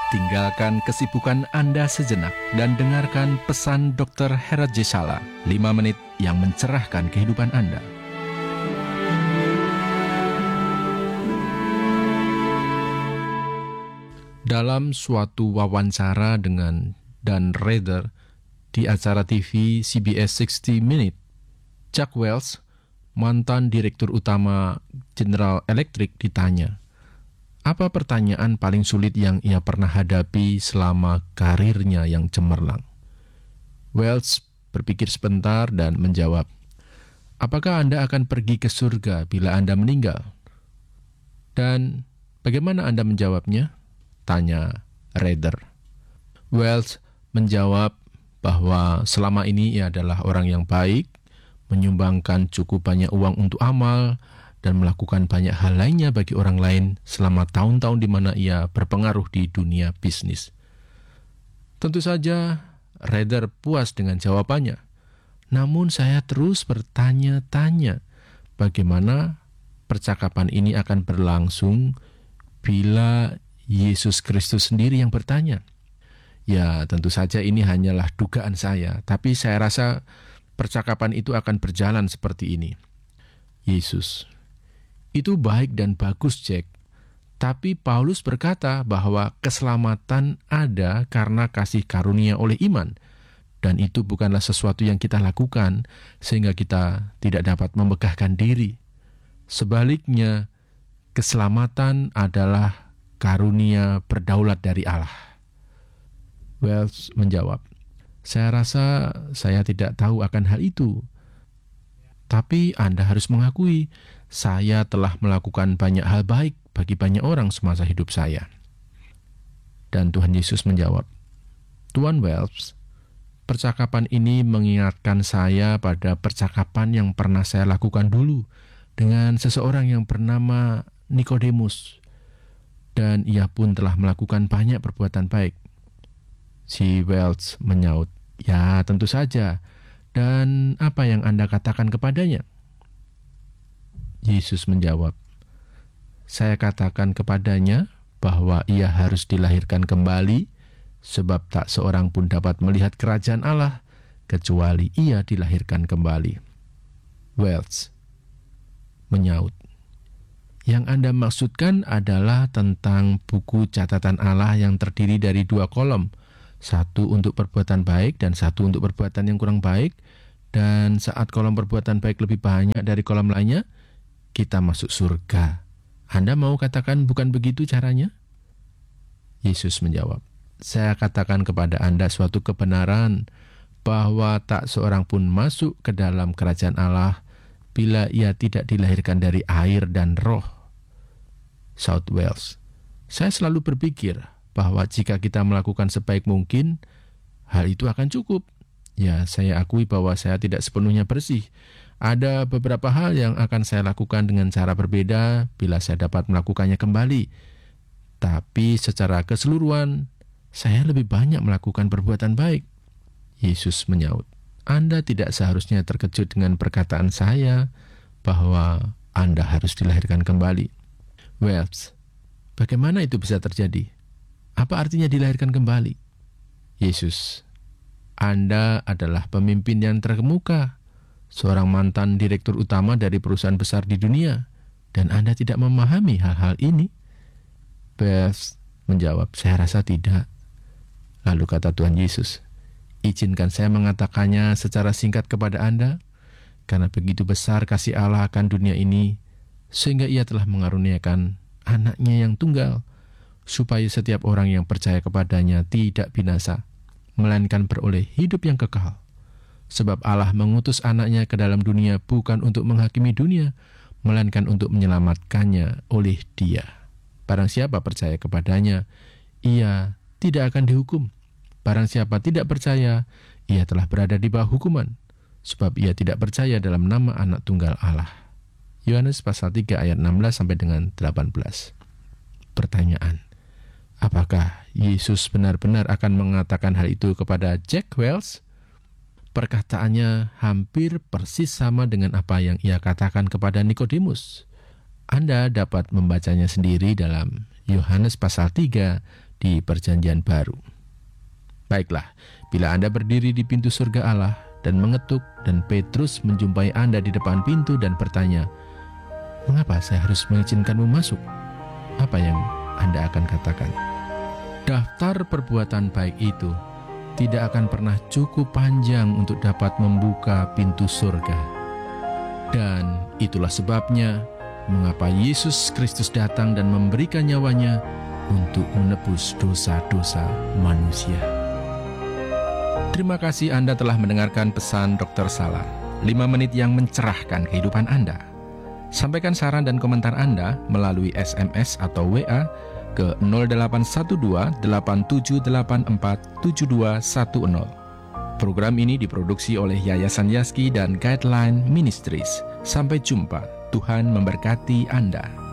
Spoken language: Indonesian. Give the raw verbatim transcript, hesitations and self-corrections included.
Tinggalkan kesibukan Anda sejenak dan dengarkan pesan dokter Herat J. Sala, lima menit yang mencerahkan kehidupan Anda. Dalam suatu wawancara dengan Dan Rather di acara T V C B S enam puluh Minutes, Jack Welch, mantan direktur utama General Electric, ditanya, apa pertanyaan paling sulit yang ia pernah hadapi selama karirnya yang cemerlang? Welch berpikir sebentar dan menjawab, apakah Anda akan pergi ke surga bila Anda meninggal? Dan bagaimana Anda menjawabnya? Tanya Rather. Welch menjawab bahwa selama ini ia adalah orang yang baik, menyumbangkan cukup banyak uang untuk amal, dan melakukan banyak hal lainnya bagi orang lain selama tahun-tahun di mana ia berpengaruh di dunia bisnis. Tentu saja, Rather puas dengan jawabannya. Namun saya terus bertanya-tanya, bagaimana percakapan ini akan berlangsung bila Yesus Kristus sendiri yang bertanya? Ya, tentu saja ini hanyalah dugaan saya, tapi saya rasa percakapan itu akan berjalan seperti ini. Yesus, itu baik dan bagus, Jack. Tapi Paulus berkata bahwa keselamatan ada karena kasih karunia oleh iman. Dan itu bukanlah sesuatu yang kita lakukan sehingga kita tidak dapat memegahkan diri. Sebaliknya, keselamatan adalah karunia berdaulat dari Allah. Welch menjawab, saya rasa saya tidak tahu akan hal itu. Tapi Anda harus mengakui, saya telah melakukan banyak hal baik bagi banyak orang semasa hidup saya. Dan Tuhan Yesus menjawab, Tuan Welch, percakapan ini mengingatkan saya pada percakapan yang pernah saya lakukan dulu dengan seseorang yang bernama Nikodemus. Dan ia pun telah melakukan banyak perbuatan baik. Si Welch menyaut, ya tentu saja. Dan apa yang Anda katakan kepadanya? Yesus menjawab, saya katakan kepadanya bahwa ia harus dilahirkan kembali, sebab tak seorang pun dapat melihat kerajaan Allah kecuali ia dilahirkan kembali. Welch menyaut, yang Anda maksudkan adalah tentang buku catatan Allah yang terdiri dari dua kolom, satu untuk perbuatan baik dan satu untuk perbuatan yang kurang baik, dan saat kolom perbuatan baik lebih banyak dari kolom lainnya, kita masuk surga. Anda mau katakan bukan begitu caranya? Yesus menjawab, saya katakan kepada Anda suatu kebenaran, bahwa tak seorang pun masuk ke dalam kerajaan Allah bila ia tidak dilahirkan dari air dan roh. Saud Welch, saya selalu berpikir bahwa jika kita melakukan sebaik mungkin, hal itu akan cukup. Ya, saya akui bahwa saya tidak sepenuhnya bersih. Ada beberapa hal yang akan saya lakukan dengan cara berbeda bila saya dapat melakukannya kembali. Tapi secara keseluruhan, saya lebih banyak melakukan perbuatan baik. Yesus menyaut, Anda tidak seharusnya terkejut dengan perkataan saya bahwa Anda harus dilahirkan kembali. Welch, bagaimana itu bisa terjadi? Apa artinya dilahirkan kembali? Yesus, Anda adalah pemimpin yang terkemuka, seorang mantan direktur utama dari perusahaan besar di dunia, dan Anda tidak memahami hal-hal ini. Welch menjawab, saya rasa tidak. Lalu kata Tuhan Yesus, izinkan saya mengatakannya secara singkat kepada Anda, karena begitu besar kasih Allah akan dunia ini, sehingga ia telah mengaruniakan anaknya yang tunggal, supaya setiap orang yang percaya kepadanya tidak binasa, melainkan beroleh hidup yang kekal. Sebab Allah mengutus anaknya ke dalam dunia bukan untuk menghakimi dunia, melainkan untuk menyelamatkannya oleh Dia. Barang siapa percaya kepadanya, ia tidak akan dihukum. Barang siapa tidak percaya, ia telah berada di bawah hukuman, sebab ia tidak percaya dalam nama anak tunggal Allah. Yohanes pasal tiga ayat enam belas sampai dengan delapan belas. Pertanyaan, apakah Yesus benar-benar akan mengatakan hal itu kepada Jack Welch? Perkataannya hampir persis sama dengan apa yang ia katakan kepada Nikodemus. Anda dapat membacanya sendiri dalam Yohanes pasal tiga di Perjanjian Baru. Baiklah, bila Anda berdiri di pintu surga Allah dan mengetuk, dan Petrus menjumpai Anda di depan pintu dan bertanya, "Mengapa saya harus mengizinkanmu masuk?" Apa yang Anda akan katakan? Daftar perbuatan baik itu tidak akan pernah cukup panjang untuk dapat membuka pintu surga. Dan itulah sebabnya mengapa Yesus Kristus datang dan memberikan nyawanya untuk menebus dosa-dosa manusia. Terima kasih Anda telah mendengarkan pesan dokter Sala, lima menit yang mencerahkan kehidupan Anda. Sampaikan saran dan komentar Anda melalui S M S atau W A ke nol delapan satu dua delapan tujuh delapan empat tujuh dua satu nol. Program ini diproduksi oleh Yayasan Yaski dan Guideline Ministries. Sampai jumpa, Tuhan memberkati Anda.